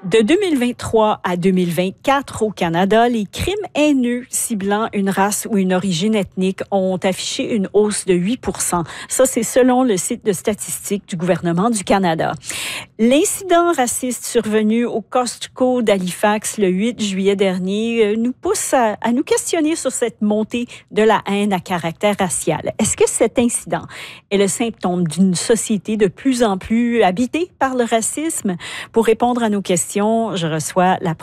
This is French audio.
De 2023 à 2024, au Canada, les crimes haineux ciblant une race ou une origine ethnique ont affiché une hausse de 8 %. Ça, c'est selon le site de statistiques du gouvernement du Canada. L'incident raciste survenu au Costco d'Halifax le 8 juillet dernier nous pousse à nous questionner sur cette montée de la haine à caractère racial. Est-ce que cet incident est le symptôme d'une société de plus en plus habitée par le racisme? Pour répondre à nos questions, je reçois la